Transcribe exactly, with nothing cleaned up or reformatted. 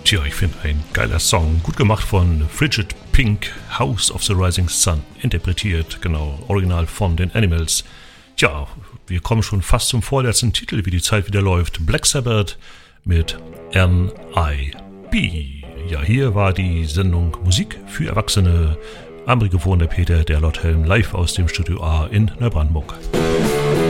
Tja, ich finde ein geiler Song, gut gemacht von Frigid Pink, House of the Rising Sun, interpretiert, genau, original von den Animals. Tja, wir kommen schon fast zum vorletzten Titel, wie die Zeit wieder läuft. Black Sabbath mit N I B. Ja, hier war die Sendung Musik für Erwachsene. Am Mikrofon der Peter, der Lord Helm, live aus dem Studio A in Neubrandenburg.